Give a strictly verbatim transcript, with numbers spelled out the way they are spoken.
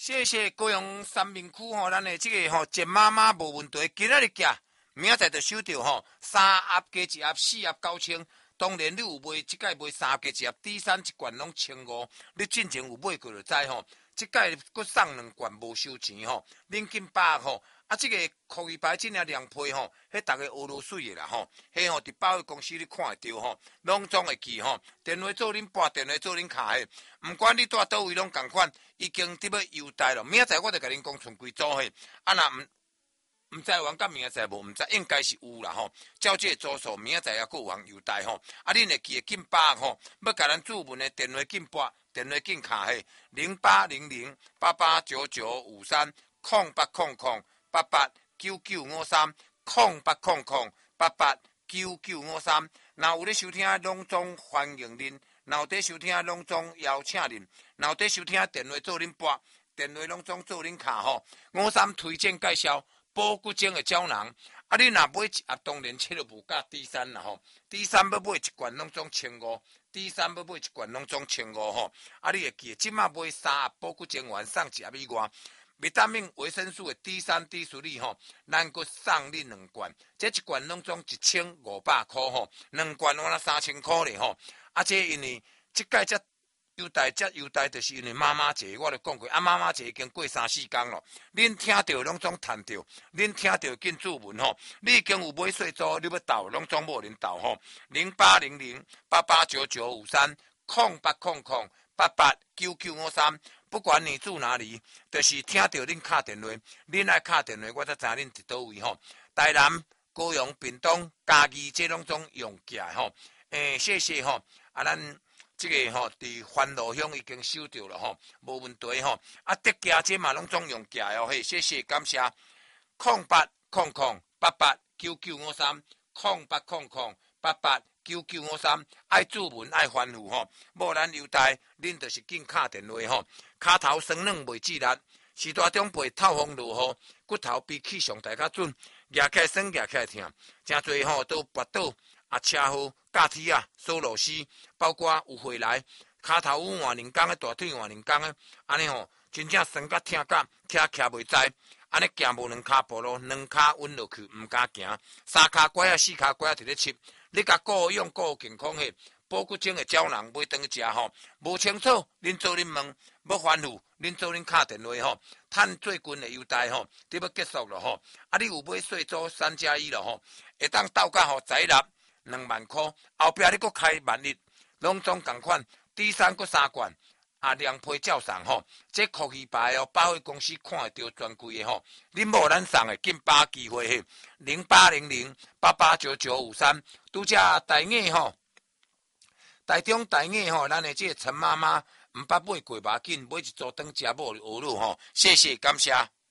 谢谢高雄三明区吼，咱的这个吼简妈妈无问题，今仔日寄，明仔载就收到吼，三盒加一盒，四盒九千。当然你有买，即届买三盒加一盒，底衫一罐拢千五，你进前有买过就知吼。即届佫送两罐无收钱吼，恁紧把握吼。啊，即、这个酷鱼牌真正凉皮吼，迄逐个乌落水的啦吼，迄吼伫百货公司你看会到吼，拢总会记吼。电话做恁拨，电话做恁卡的，毋管你住倒位拢共款，已经伫要优待咯。明仔载我就甲恁讲剩几组嘿，啊若毋毋知有人甲明仔载无，毋知应该是有啦吼。照这个组数，明仔载还佫有人优待吼。啊，恁会记得紧把握吼，要甲咱注文的电话紧拨，电话紧卡嘿，零八零零八八九九五三空八空空。八八九九五三空八空空八八九九五三，若有咧收听拢总欢迎恁，若有咧收听拢总邀请恁，若有咧收听电话做恁拨，电话拢总做恁卡吼。五三推荐介绍保骨精的胶囊，啊你若买一盒当然切了无价底衫啦吼，底衫要买一罐拢总千五，底衫要买一罐拢总千五吼，啊你会记，即马买三盒保骨精丸送一盒以外。维他命、维生素的 D 三 D 属力吼，咱阁送你两罐，这一罐拢总一千五百块吼，两罐我那三千块咧吼。啊，这因为即届这优待，这优待就是因为妈妈节，我就讲过，啊妈妈节已经过三四天咯，恁听到拢总趁到，恁听到紧注文吼，你已经有买税租，你要斗拢总无恁斗吼，零八零零八八九九五三空八空空八八九九五三。不管你住哪里，就是听到恁敲电话，恁爱敲电话，我才知恁伫倒位吼。台南、高雄、屏东、嘉义，这拢总用寄吼。诶、欸，谢谢吼。啊，咱这个吼伫番路乡已经收到了吼，无问题吼。啊，德家这嘛拢总用寄哦，嘿，谢谢感谢。空八空空八八九九五三，空八空空八八。九九五三爱注文爱欢呼吼，无咱优待，恁就是紧敲电话吼。骹头酸软袂止力，时大中背透风落雨，骨头比气上大较准，举起来酸，举起来疼，真侪吼都跋倒啊车祸、架梯啊、锁螺丝，包括有回来骹头有换人工的，大腿换人工的，安尼吼真正酸甲疼甲徛徛袂知。安尼行无两骹步路，两骹稳落去，毋敢行。三骹拐啊，四骹拐啊，伫咧切。你甲顾用顾健康的保骨精的胶囊买回去食吼，无清楚，恁做恁问，要反复，恁做恁敲电话吼，趁最近的优待吼，你要结束了吼。啊，你有买税租三加一了吼，会当斗甲吼财力两万块，后壁你阁开万一，拢总共款，第三阁三罐。啊，凉皮照送吼，这酷鱼牌哦，百货公司看会到专柜的吼，恁无咱送的，紧把握机会嘿，零八零零八八九九五三，拄只台语吼，台中台语吼，咱的这个陈妈妈毋捌买过吧紧，买一组当食某学路吼，谢谢感谢。